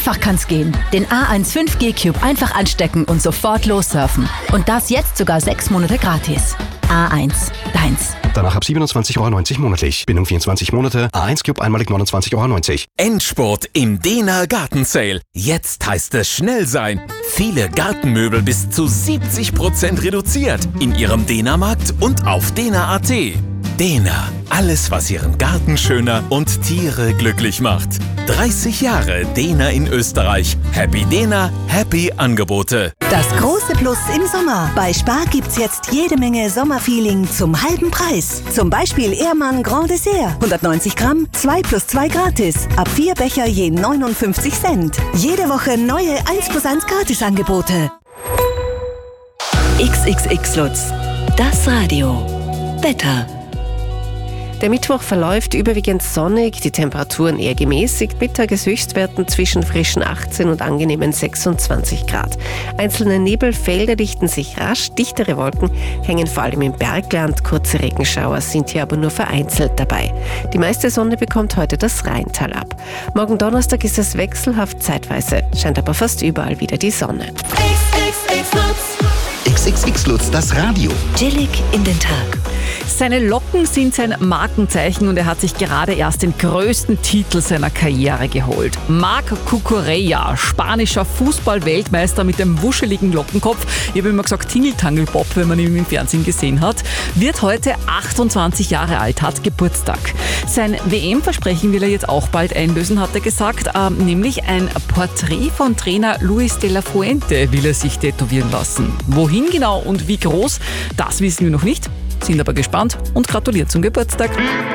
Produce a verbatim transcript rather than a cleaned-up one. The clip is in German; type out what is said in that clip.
einfach kann's gehen. Den A eins fünf G Cube einfach anstecken und sofort lossurfen. Und das jetzt sogar sechs Monate gratis. A eins, deins. Danach ab siebenundzwanzig Euro neunzig monatlich. Bindung vierundzwanzig Monate. A eins Cube einmalig neunundzwanzig Euro neunzig. Endspurt im Dena Garten Sale. Jetzt heißt es schnell sein. Viele Gartenmöbel bis zu siebzig Prozent reduziert. In Ihrem Dena-Markt und auf dena punkt at. Dena. Alles, was Ihren Garten schöner und Tiere glücklich macht. dreißig Jahre Dena in Österreich. Happy Dena, happy Angebote. Das große Plus im Sommer. Bei Spar gibt's jetzt jede Menge Sommerfeeling zum halben Preis. Zum Beispiel Ehrmann Grand Dessert. hundertneunzig Gramm, zwei plus zwei gratis. Ab vier Becher je neunundfünfzig Cent. Jede Woche neue eins plus eins Gratisangebote. X X X Lutz. Das Radio. Wetter. Der Mittwoch verläuft überwiegend sonnig, die Temperaturen eher gemäßigt, mit Tageshöchstwerten zwischen frischen achtzehn und angenehmen sechsundzwanzig Grad. Einzelne Nebelfelder dichten sich rasch, dichtere Wolken hängen vor allem im Bergland, kurze Regenschauer sind hier aber nur vereinzelt dabei. Die meiste Sonne bekommt heute das Rheintal ab. Morgen Donnerstag ist es wechselhaft zeitweise, scheint aber fast überall wieder die Sonne. X X X Lutz, das Radio. Chillig in den Tag. Seine Locken sind sein Markenzeichen und er hat sich gerade erst den größten Titel seiner Karriere geholt. Marc Cucurella, spanischer Fußball-Weltmeister mit dem wuscheligen Lockenkopf, ich habe immer gesagt Tingeltangelbob, wenn man ihn im Fernsehen gesehen hat, wird heute achtundzwanzig Jahre alt, hat Geburtstag. Sein W M-Versprechen will er jetzt auch bald einlösen, hat er gesagt, äh, nämlich ein Porträt von Trainer Luis de la Fuente will er sich tätowieren lassen. Wohin genau und wie groß, das wissen wir noch nicht. Sind aber gespannt und gratuliert zum Geburtstag.